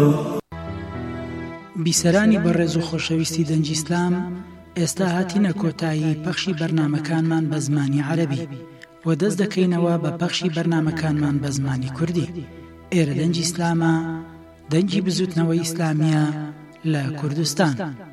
بیسەرانی بەڕێز و خۆشەویستی دەنگی ئیسلام، ئێستا هاتینە کۆتایی پەخشی بەرنامەکانمان بە زمانی عەرەبی و دەست دەکەینەوە بە پەخشی بەرنامەکانمان بە زمانی کوردی. ئێرە دەنگی ئیسلامە، دەنگی بزوتنەوەی ئیسلامیە لە کوردستان.